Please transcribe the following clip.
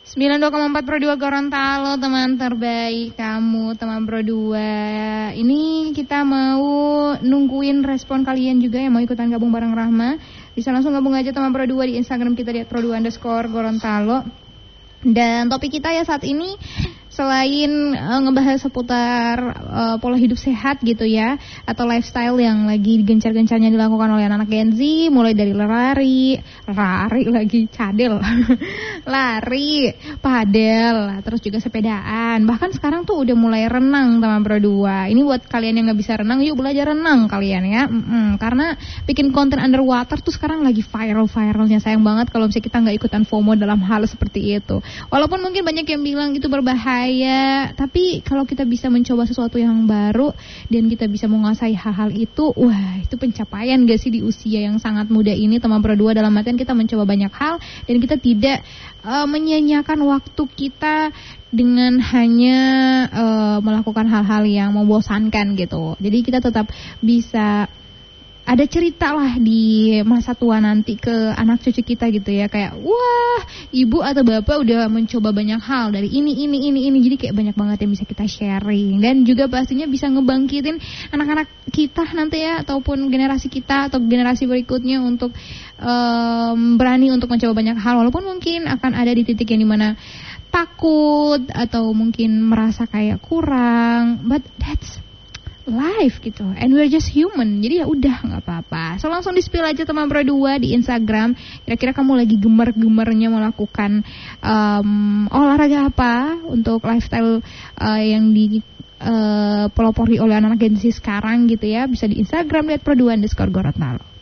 92,4 Pro 2 Gorontalo, teman terbaik kamu, teman Pro 2. Ini kita mau nungguin respon kalian juga yang mau ikutan gabung bareng Rahma. Bisa langsung gabung aja teman Pro 2 di Instagram kita di @pro2_Gorontalo. Dan topik kita ya saat ini selain ngebahas seputar pola hidup sehat gitu ya, atau lifestyle yang lagi gencar-gencarnya dilakukan oleh anak Gen Z, mulai dari lari lagi cadel, lari, padel, terus juga sepedaan, bahkan sekarang tuh udah mulai renang teman Pro 2. Ini buat kalian yang nggak bisa renang, yuk belajar renang kalian ya, karena bikin konten underwater tuh sekarang lagi viral-viralnya. Sayang banget kalau misalnya kita nggak ikutan FOMO dalam hal seperti itu. Walaupun mungkin banyak yang bilang itu berbahaya, tapi kalau kita bisa mencoba sesuatu yang baru dan kita bisa menguasai hal-hal itu, wah itu pencapaian gak sih di usia yang sangat muda ini teman Pro 2, dalam artian kita mencoba banyak hal dan kita tidak menyia-nyiakan waktu kita dengan hanya melakukan hal-hal yang membosankan gitu. Jadi kita tetap bisa ada cerita lah di masa tua nanti ke anak cucu kita gitu ya, kayak wah ibu atau bapak udah mencoba banyak hal dari ini, jadi kayak banyak banget yang bisa kita sharing dan juga pastinya bisa ngebangkitin anak-anak kita nanti ya, ataupun generasi kita atau generasi berikutnya untuk berani untuk mencoba banyak hal, walaupun mungkin akan ada di titik yang dimana takut atau mungkin merasa kayak kurang, but that's life gitu, and we're just human, jadi ya udah nggak apa-apa. So langsung di-spill aja teman Pro 2 di Instagram, kira-kira kamu lagi gemer-gemernya melakukan olahraga apa untuk lifestyle yang pelopori oleh anak Gen Z sekarang gitu ya. Bisa di Instagram @pro2_Gorontalo.